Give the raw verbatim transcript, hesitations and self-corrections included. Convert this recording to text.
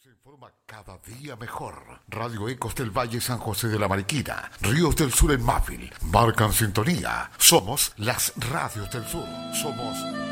Se informa cada día mejor. Radio Ecos del Valle San José de la Mariquina, Ríos del Sur en Mafil, marcan sintonía. Somos las radios del sur. Somos